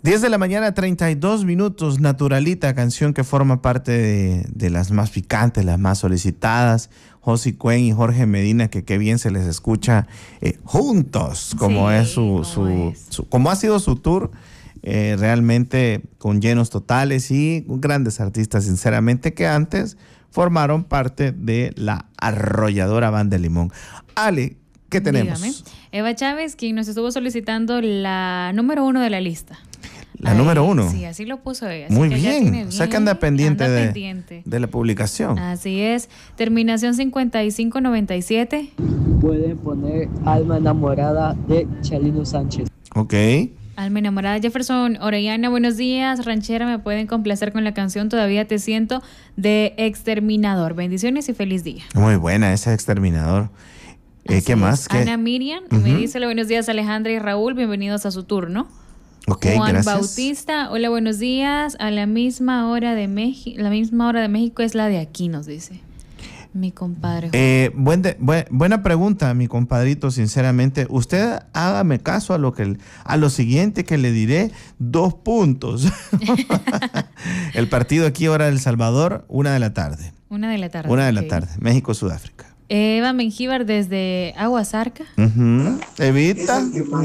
10 de la mañana, 32 minutos, Naturalita, canción que forma parte de las más picantes, las más solicitadas. Josie Cuen y Jorge Medina, que qué bien se les escucha juntos, como Sí, es como ha sido su tour, realmente con llenos totales y grandes artistas, sinceramente, que antes formaron parte de la arrolladora Banda Limón. Ale, ¿qué tenemos? Dígame. Eva Chávez, quien nos estuvo solicitando la número 1 de la lista. La número 1. Sí, así lo puso ella. Muy bien. O sea que anda pendiente, pendiente de la publicación. Así es. Terminación 5597. Pueden poner Alma Enamorada de Chalino Sánchez. Ok. Alma Enamorada. Jefferson Orellana, buenos días. Ranchera, me pueden complacer con la canción Todavía Te Siento de Exterminador. Bendiciones y feliz día. Muy buena esa Exterminador. ¿Qué más? Ana Miriam me dice: buenos días, Alejandra y Raúl, bienvenidos a su turno. Ok, Juan gracias. Bautista, hola, buenos días. A la misma hora de México, la misma hora de México es la de aquí, nos dice mi compadre. Buena pregunta, mi compadrito, sinceramente. Usted hágame caso a lo siguiente que le diré, 2 puntos. El partido aquí, hora del Salvador, 1 de la tarde. 1 de la tarde. 1 de la tarde, México-Sudáfrica. Eva Mengíbar desde Aguasarca. Evita.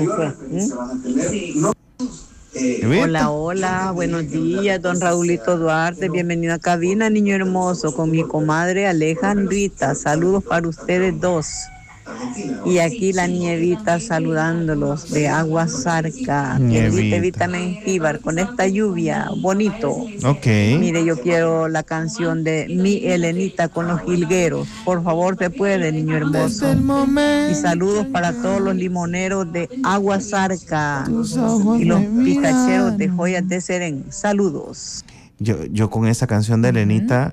Hola, hola, buenos días, don Raulito Duarte, bienvenido a cabina, niño hermoso, con mi comadre Alejandrita, saludos para ustedes dos. Y aquí la Nievita saludándolos de Aguasarca. Evita Mengíbar, con esta lluvia, bonito. Ok. Mire, yo quiero la canción de Mi Elenita con los Jilgueros. Por favor, se puede, niño hermoso. Y saludos para todos los limoneros de Aguasarca y los picacheros de Joyas de Serén. Saludos. Yo con esa canción de Elenita,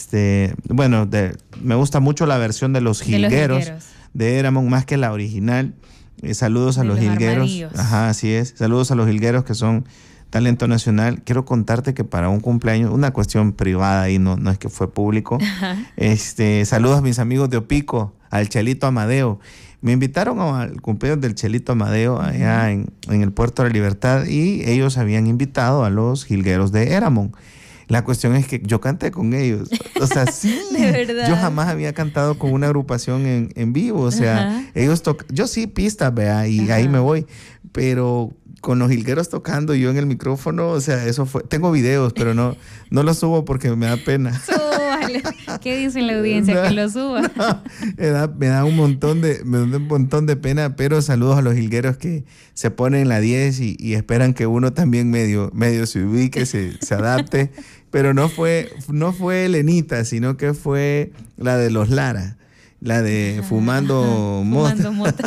me gusta mucho la versión de los Jilgueros. De Eramon, más que la original. Saludos a los Jilgueros. Armadillos. Ajá, así es. Saludos a los Jilgueros, que son talento nacional. Quiero contarte que para un cumpleaños, una cuestión privada ahí, no es que fue público. Saludos a mis amigos de Opico, al Chelito Amadeo. Me invitaron al cumpleaños del Chelito Amadeo allá en el Puerto de la Libertad, y ellos habían invitado a los Jilgueros de Eramon. La cuestión es que yo canté con ellos. O sea, sí. De verdad. Yo jamás había cantado con una agrupación en vivo. O sea, ellos tocan. Yo sí, pistas, vea, y ahí me voy. Pero con los Jilgueros tocando, yo en el micrófono, o sea, eso fue. Tengo videos, pero no los subo porque me da pena. Súbalo. ¿Qué dice la audiencia? Que lo suba. Me da un montón de pena, pero saludos a los Jilgueros que se ponen la 10 y esperan que uno también medio se ubique, se adapte. Pero no fue Elenita, sino que fue la de los Lara, la de Fumando Mota.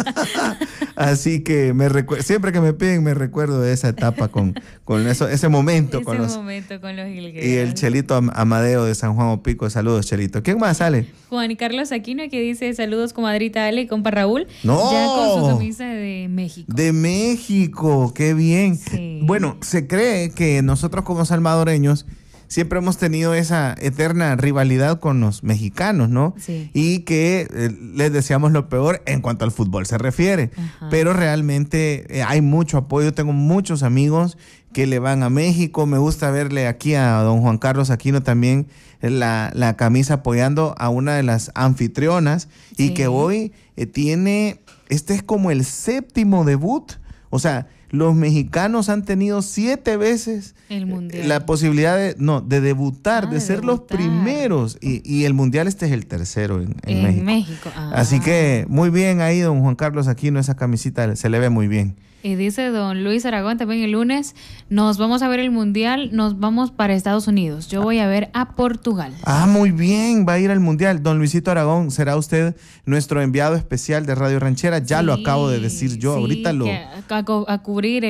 Así que siempre que me piden me recuerdo de esa etapa con eso, ese momento con los Jilgueros. Y el Chelito Amadeo de San Juan Opico. Saludos, Chelito. ¿Quién más sale? Juan Carlos Aquino, que dice: saludos, comadrita Ale y compa Raúl. No. Ya con su camisa de México. De México, qué bien. Sí. Bueno, se cree que nosotros como salvadoreños siempre hemos tenido esa eterna rivalidad con los mexicanos, ¿no? Sí. Y que les deseamos lo peor en cuanto al fútbol se refiere. Ajá. Pero realmente hay mucho apoyo. Tengo muchos amigos que le van a México. Me gusta verle aquí a don Juan Carlos Aquino también la camisa apoyando a una de las anfitrionas. Sí. Y que hoy tiene, este es como el 7º debut. O sea, los mexicanos han tenido 7 veces el mundial. la posibilidad de debutar, de ser los primeros. Y el mundial este es el 3º en México. Así que muy bien ahí, don Juan Carlos Aquino, esa camisita se le ve muy bien. Y dice don Luis Aragón también: el lunes nos vamos a ver el mundial, nos vamos para Estados Unidos. Yo voy a ver a Portugal. Muy bien, va a ir al mundial. Don Luisito Aragón, será usted nuestro enviado especial de Radio Ranchera. Ya lo acabo de decir yo. Sí, Ahorita a cubrir